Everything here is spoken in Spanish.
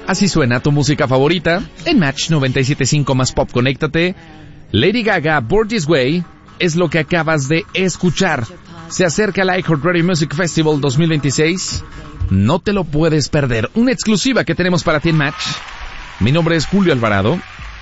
Así suena tu música favorita en Match 97.5 más Pop. Conéctate. Lady Gaga, Born This Way, es lo que acabas de escuchar. Se acerca el iHeartRadio Music Festival 2026. No te lo puedes perder. Una exclusiva que tenemos para ti en Match. Mi nombre es Julio Alvarado